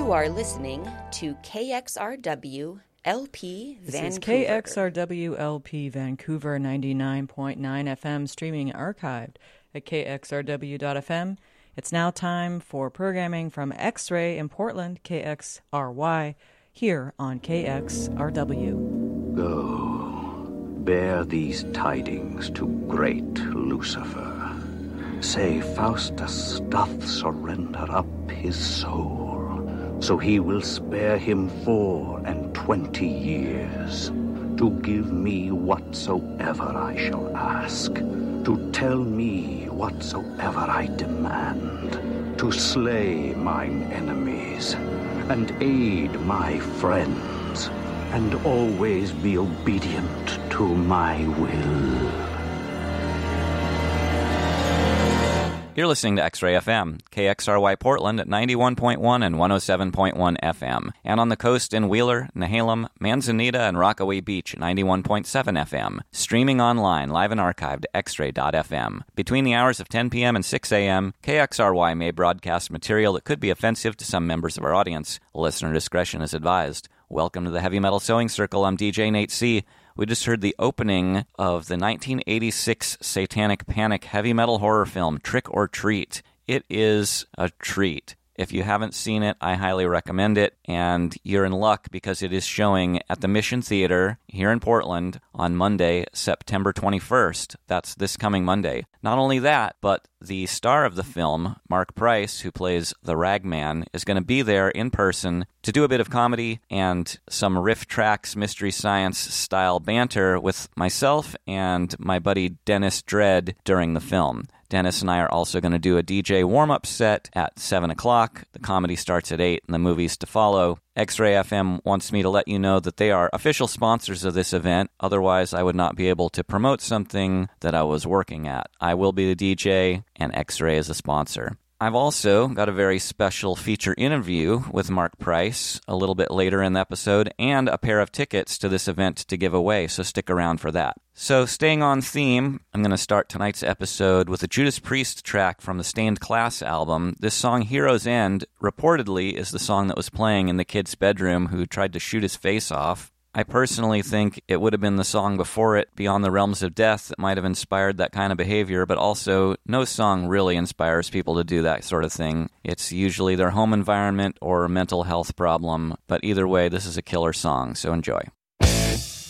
You are listening to KXRW LP Vancouver. This is KXRW LP Vancouver 99.9 FM, streaming archived at kxrw.fm. It's now time for programming from X-Ray in Portland, KXRY, here on KXRW. Go, bear these tidings to great Lucifer. Say Faustus doth surrender up his soul, so he will spare him 24 years, to give me whatsoever I shall ask, to tell me whatsoever I demand, to slay mine enemies, and aid my friends, and always be obedient to my will. You're listening to X-Ray FM, KXRY Portland at 91.1 and 107.1 FM, and on the coast in Wheeler, Nehalem, Manzanita, and Rockaway Beach at 91.7 FM, streaming online, live and archived at xray.fm. Between the hours of 10 p.m. and 6 a.m., KXRY may broadcast material that could be offensive to some members of our audience. Listener discretion is advised. Welcome to the Heavy Metal Sewing Circle. I'm DJ Nate C. We just heard the opening of the 1986 Satanic Panic heavy metal horror film, Trick or Treat. It is a treat. If you haven't seen it, I highly recommend it, and you're in luck because it is showing at the Mission Theater here in Portland on Monday, September 21st. That's this coming Monday. Not only that, but the star of the film, Mark Price, who plays the Ragman, is going to be there in person to do a bit of comedy and some riff tracks, Mystery Science-style banter with myself and my buddy Dennis Dredd during the film. Dennis and I are also going to do a DJ warm-up set at 7 o'clock. The comedy starts at 8 and the movie's to follow. X-Ray FM wants me to let you know that they are official sponsors of this event. Otherwise, I would not be able to promote something that I was working at. I will be the DJ, and X-Ray is a sponsor. I've also got a very special feature interview with Mark Price a little bit later in the episode, and a pair of tickets to this event to give away, so stick around for that. So staying on theme, I'm going to start tonight's episode with a Judas Priest track from the Stained Class album. This song, Hero's End, reportedly is the song that was playing in the kid's bedroom who tried to shoot his face off. I personally think it would have been the song before it, Beyond the Realms of Death, that might have inspired that kind of behavior, but also no song really inspires people to do that sort of thing. It's usually their home environment or a mental health problem, but either way, this is a killer song, so enjoy.